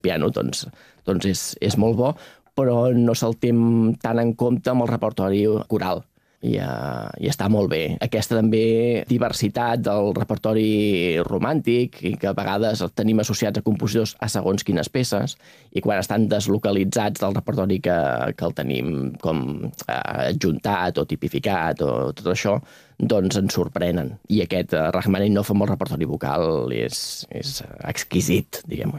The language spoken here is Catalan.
piano doncs és molt bo, però no se'l té tant en compte amb el repertori coral. I està molt bé. Aquesta també diversitat del repertori romàntic i que a vegades el tenim associats a compositors a segons quines peces i quan estan deslocalitzats del repertori que el tenim com adjuntat o tipificat o tot això, doncs ens sorprenen. I aquest Rachmaninoff amb el repertori vocal és exquisit, diguem-ho